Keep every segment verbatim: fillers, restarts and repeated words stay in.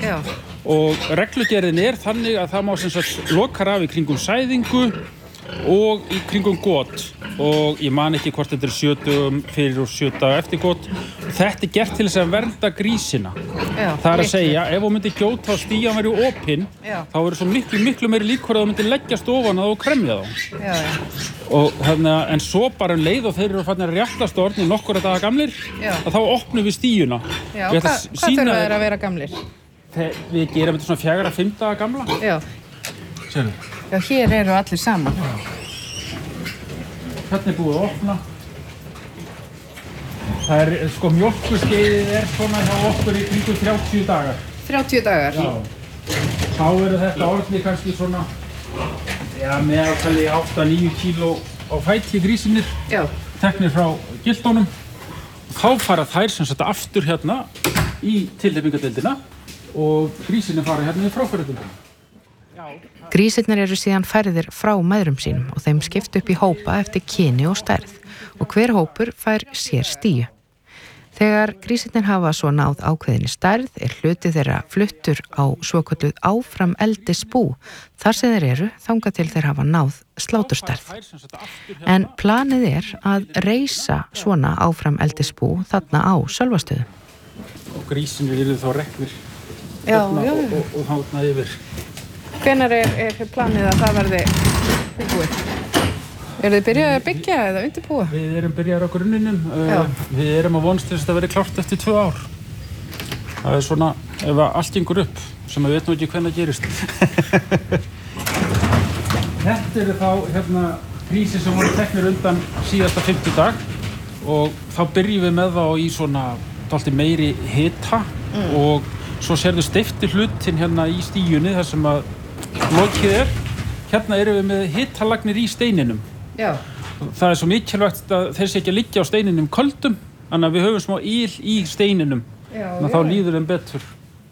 Já. Og reglugerðin er þannig að það má sem sagt loka raf í kringum sæðingu og í kringum got og ég man ekki hvort þetta er sjö dögum fyrir og sjö daga eftir got. Þetta er gert til þess að vernda grísina. Já, það er að litlu. segja, ef þú myndir gjóta og stían væri opinn, þá eru svo miklu, miklu meiri líkur að þú myndir leggjast ofan að þú kremja þá. Já, já. Og hérna, en svo bara um leið og þeir eru farnir að réttast orðni nokkura daga gamlir, Já. að þá opnum við stíuna. Já, Ég ætla hvað að hva sýna þurfa þér- þeir að vera gamlir? Þeir, við gerum þetta svona fjögra, fimm daga gamla. Já. Sérðu, Já, hér eru allir saman. hérna er búið að opna. Það er, sko, mjólkurskeiðið er svona hjá okkur í kringum þrjátíu dagar. þrjátíu dagar? Já. Þá eru þetta orðni kannski svona, já, meðaltali átta til níu kíló á fæti grísinir. Já. Teknir frá gildónum. Þá fara þær sem sagt aftur hérna í tilnefningadeildina og grísinir fara hérna í fráfærudeildina. Grísirnir eru síðan færðir frá mæðrum sínum og þeim skipt upp í hópa eftir kyni og stærð og hver hópur fær sér stíu. Þegar grísirnir hafa svo náð ákveðinni stærð er hluti þeirra fluttur á svokölluð áfram eldisbú þar sem þeir eru þangað til þeir hafa náð sláturstærð. En planið er að reisa svona áfram eldisbú þarna á Sölvastöðum. Og grísinir eru þá reknir Já, hérna já. og, og, og þarna yfir. Hvenær er, er planið að það verði búið? Er þið byrjað að byggja eða undirbúa? Við erum byrjar á grunninum. Já. Við erum að vonast til þess að það verði klárt eftir tvö ár. Það er svona, ef allt gengur upp, sem við veit nú ekki hvernig það gerist. Þetta eru þá hérna grísir sem voru teknir undan síðasta fimmtudag og þá byrjum við með þá í svona dálítið meiri hita mm. og svo sérðu steypti hlutin hérna í stíunni þar sem að lokið er. Hérna erum við með hitalagnir í steininum. Já. Það er svo mikilvægt að þeir sé ekki að liggja á steininum köldum, þannig að við höfum smá íl í steininum. Já, þannig að þá líður þeim betur.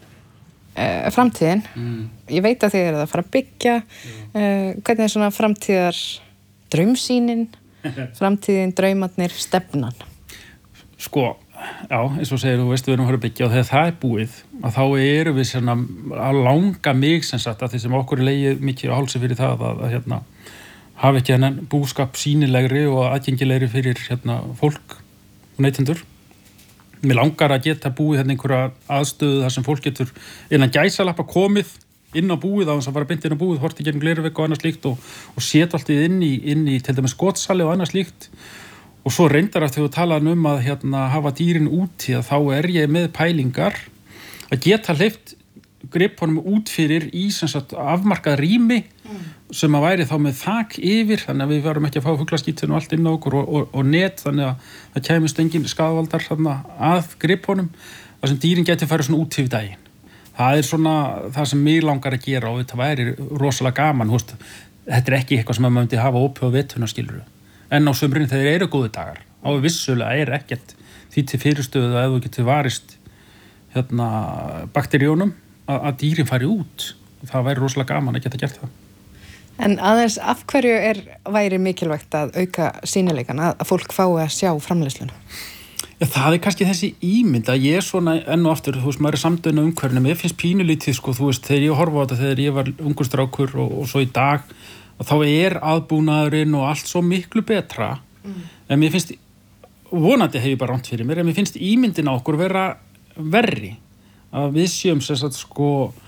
Eh, framtíðin, mm. ég veit að þið eru að fara að byggja. Eh, hvernig er svona framtíðar draumsýnin, framtíðin, draumarnir, stefnan? Sko, já, eins og segir, þú veist, við erum að fara að byggja og þegar það er búið, að þá erum við svona að langa mig sem sagt að því sem okkur er legið mikið á hálsi fyrir það að, að hérna, hafa ekki hennan búskap sýnilegri og aðgengilegri fyrir hérna, fólk og neytendur. Mér langar að geta búið hérna einhverja aðstöðu þar sem fólk getur innan gæsalappa komið inn á búið á þess að fara beint inn á búið, horti gegnum glervegg og annað slíkt og, og set allt inn í, inn í til dæmis skotsali og annað slíkt. Og svo reyndar að þegar þú talaði um að hérna, hafa dýrin úti að þá er ég með pælingar að geta hleypt gripunum út fyrir í sem sagt afmarkað rými mm. sem að væri þá með þak yfir þannig að við varum ekki að fá fuglaskítinn og allt inn á okkur og, og, og net þannig að það kæmist engin skaðvaldar þarna að gripunum þar sem dýrin geti farið svona út yfir daginn. Það er svona það sem mig langar að gera og þetta væri rosalega gaman. Húst, þetta er ekki eitthvað sem maður myndi hafa opið á vetuna skiluru. En á sumrin þegar eru góði dagar. Á vissulega er ekkert því til fyrirstöðu að ef þú getur varist hérna, bakteríunum að, að dýrin fari út. Það væri rosalega gaman að geta gert það. En aðeins af hverju er væri mikilvægt að auka sýnileikan, að fólk fái að sjá framleiðsluna? Já, það er kannski þessi ímynd að ég er svona enn og aftur, þú veist, maður er samdöðin á umhverfinu. Mér finnst pínulítið, sko, þú veist, þegar ég horfa á þetta þegar ég var ungur strákur og, og svo í dag og þá er aðbúnaðurinn og allt svo miklu betra mm. en mér finnst, vonandi hef ég bara ránt fyrir mér, en mér finnst ímyndin á okkur vera verri að við séum sem sagt sko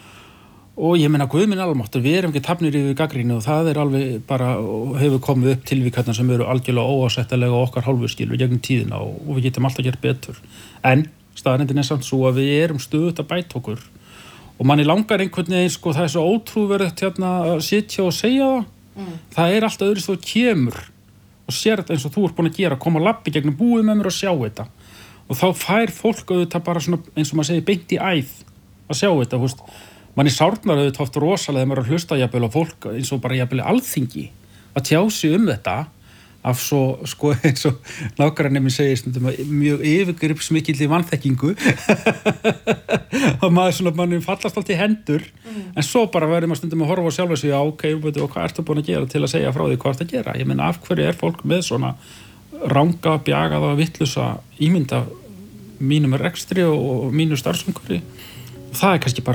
og ég meina guð minn almáttur, við erum ekki tafnir yfir gagnrýni og það er alveg bara hefur komið upp tilvíkarnar sem eru algjörlega óásættalega okkar hálfurskilu gegnum tíðina og, og við getum alltaf gert betur en staðreyndin er samt svo að við erum stöðugt að bæta okkur og manni langar einhvern veginn sko það er svo ótrúverðugt hérna að sitja og segja það Mm. Það er alltaf öðru þú kemur og sér þetta eins og þú ert búin að gera koma lappi gegnum búið með mér og sjá þetta og þá fær fólk auðvitað bara svona eins og maður segir beint í æð að sjá þetta, húst manni sárnar auðvitað oft rosalega þegar maður er að hlusta jafnvel á fólk eins og bara jafnvel alþingi að tjá sig um þetta af svo, sko, eins og nágranni minn segir stundum að mjög yfirgripsmikilli vanþekkingu og maður svona, manni fallast allt í hendur mm. en svo bara verður maður stundum að horfa á sjálfa sig á, ok, veitu, og hvað ertu búin að gera til að segja frá því hvað ertu að gera, ég meina af hverju er fólk með svona ranga, bjagaða, vittlusa ímynda mínum rekstri og, og mínu starfsumhverfi og það er kannski bara